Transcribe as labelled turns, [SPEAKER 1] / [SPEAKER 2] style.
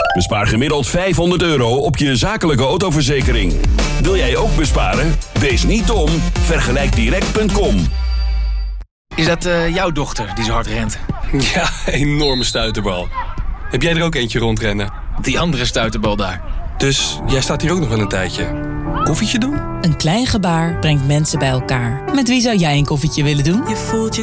[SPEAKER 1] Bespaar gemiddeld €500 op je zakelijke autoverzekering. Wil jij ook besparen? Wees niet dom. Vergelijkdirect.com.
[SPEAKER 2] Is dat jouw dochter die zo hard rent?
[SPEAKER 3] Ja, enorme stuiterbal. Heb jij er ook eentje rondrennen?
[SPEAKER 2] Die andere stuiterbal daar.
[SPEAKER 3] Dus jij staat hier ook nog wel een tijdje. Koffietje doen?
[SPEAKER 4] Een klein gebaar brengt mensen bij elkaar. Met wie zou jij een koffietje willen doen?
[SPEAKER 5] Je voelt je